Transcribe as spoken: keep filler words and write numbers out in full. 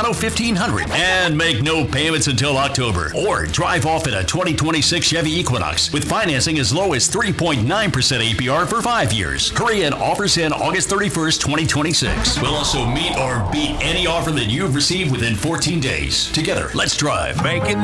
Silverado fifteen hundred and make no payments until October. Or drive off in a twenty twenty-six Chevy Equinox with financing as low as three point nine percent A P R for five years. Hurry in, offers end August thirty-first, twenty twenty-six. We'll also meet or beat any offer that you've received within fourteen days. Together, let's drive. Making